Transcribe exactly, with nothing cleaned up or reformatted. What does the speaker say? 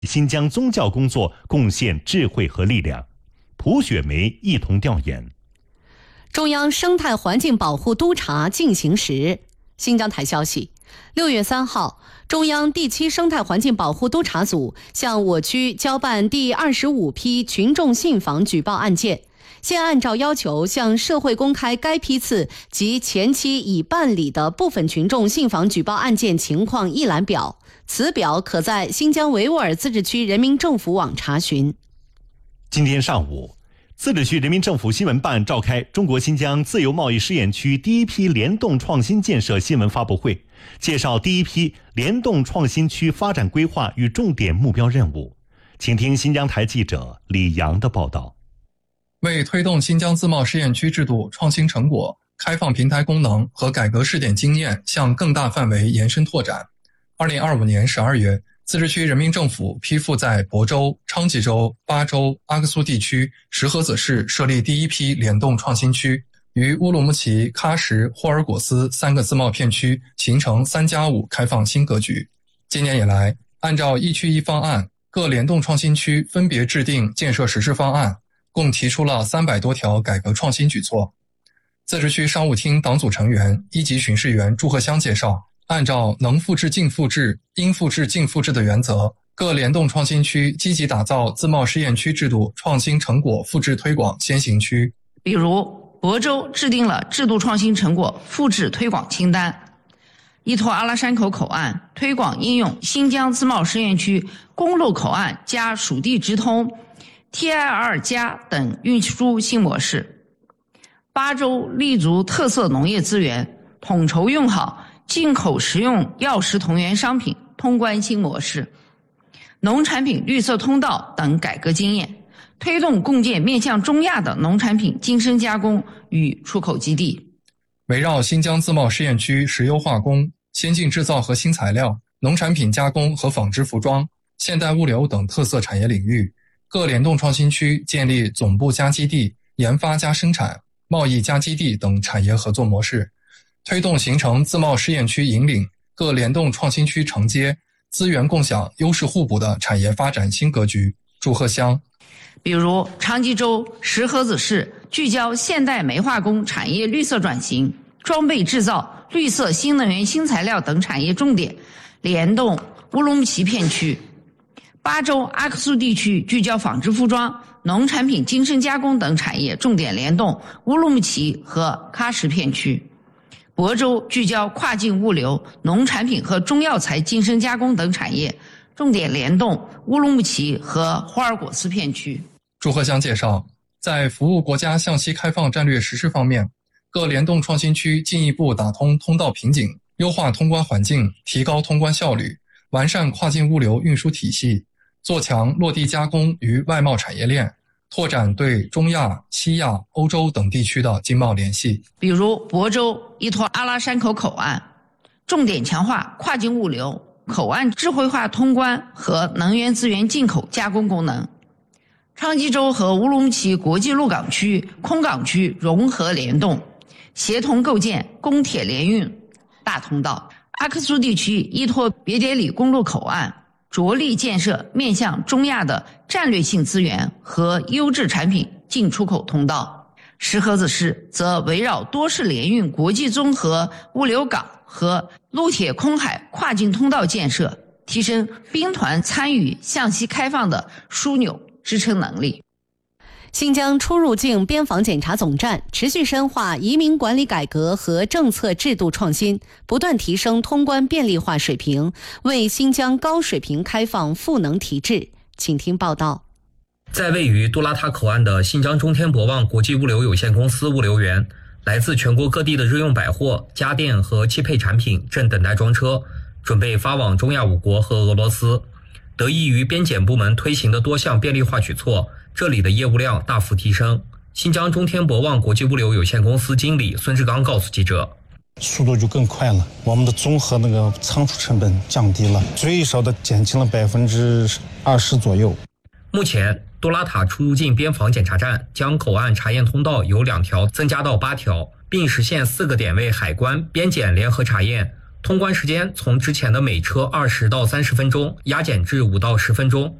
新疆宗教工作贡献智慧和力量。蒲雪梅一同调研。 中央生态环境保护督查进行时，新疆台消息，六月三号，中央第七生态环境保护督查组向我区交办第二十五批群众信访举报案件，现按照要求向社会公开该批次及前期已办理的部分群众信访举报案件情况一览表，此表可在新疆维吾尔自治区人民政府网查询。 今天上午，自治区人民政府新闻办召开中国新疆自由贸易试验区第一批联动创新建设新闻发布会，介绍第一批联动创新区发展规划与重点目标任务。请听新疆台记者李阳的报道。 为推动新疆自贸试验区制度创新成果、开放平台功能和改革试点经验向更大范围延伸拓展，二零二五年十二月，自治区人民政府批复在亳州、昌吉州、巴州、阿克苏地区、石河子市设立第一批联动创新区，与乌鲁木齐、喀什、霍尔果斯三个自贸片区形成三加五开放新格局。今年以来，按照一区一方案，各联动创新区分别制定建设实施方案，共提出了三百多条改革创新举措。自治区商务厅党组成员、一级巡视员祝贺湘介绍，按照能复制尽复制、应复制尽复制的原则，各联动创新区积极打造自贸试验区制度创新成果复制推广先行区。 比如，亳州制定了制度创新成果复制推广清单，依托阿拉山口口岸推广应用新疆自贸试验区公路口岸加属地直通 T I 二 加等运输新模式。巴州立足特色农业资源，统筹用好进口食用药食同源商品通关新模式，农产品绿色通道等改革经验，推动共建面向中亚的农产品精深加工与出口基地。 围绕新疆自贸试验区石油化工、先进制造和新材料、农产品加工和纺织服装、现代物流等特色产业领域，各联动创新区建立总部加基地、研发加生产、贸易加基地等产业合作模式，推动形成自贸试验区引领、各联动创新区承接、资源共享、优势互补的产业发展新格局。祝贺湘。 比如昌吉州石河子市聚焦现代煤化工产业绿色转型、装备制造、绿色新能源新材料等产业重点联动乌鲁木齐片区。巴州阿克苏地区聚焦纺织服装、农产品精深加工等产业重点联动乌鲁木齐和喀什片区。亳州聚焦跨境物流、农产品和中药材精深加工等产业，重点联动乌鲁木齐和霍尔果斯片区。 祝贺湘介绍，在服务国家向西开放战略实施方面，各联动创新区进一步打通通道瓶颈，优化通关环境，提高通关效率，完善跨境物流运输体系，做强落地加工与外贸产业链，拓展对中亚、西亚、欧洲等地区的经贸联系。 比如亳州依托阿拉山口口岸，重点强化跨境物流、口岸智慧化通关和能源资源进口加工功能。昌吉州和乌鲁木齐国际陆港区、空港区融合联动，协同构建公铁联运大通道。阿克苏地区依托别迭里公路口岸，着力建设面向中亚的战略性资源和优质产品进出口通道。石河子市则围绕多式联运国际综合物流港和陆铁空海跨境通道建设，提升兵团参与向西开放的枢纽支撑能力。 新疆出入境边防检查总站持续深化移民管理改革和政策制度创新，不断提升通关便利化水平，为新疆高水平开放赋能提质。请听报道。 在位于杜拉塔口岸的新疆中天博望国际物流有限公司物流员，来自全国各地的日用百货、家电和汽配产品正等待装车，准备发往中亚五国和俄罗斯。得益于边检部门推行的多项便利化举措，这里的业务量大幅提升。新疆中天博望国际物流有限公司经理孙志刚告诉记者， 速度就更快了，我们的综合那个仓储成本降低了，最少的减轻了百分之二十左右。 目前杜拉塔出入境边防检查站将口岸查验通道由两条增加到八条，并实现四个点位海关边检联合查验， 通关时间从之前的每车二十到三十分钟压减至五到十分钟。